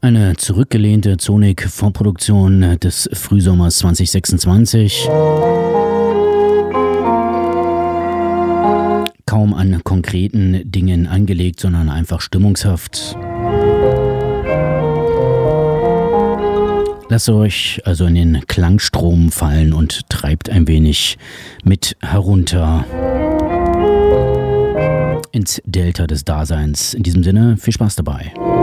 Eine zurückgelehnte Sonic-Vorproduktion des Frühsommers 2026. Kaum an konkreten Dingen angelegt, sondern einfach stimmungshaft. Lasst euch also in den Klangstrom fallen und treibt ein wenig mit herunter ins Delta des Daseins. In diesem Sinne, viel Spaß dabei.